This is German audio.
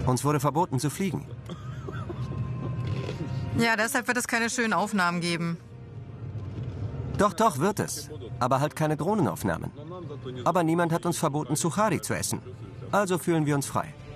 Uns wurde verboten zu fliegen. Ja, deshalb wird es keine schönen Aufnahmen geben. Doch, wird es. Aber halt keine Drohnenaufnahmen. Aber niemand hat uns verboten, Suchari zu essen. Also fühlen wir uns frei.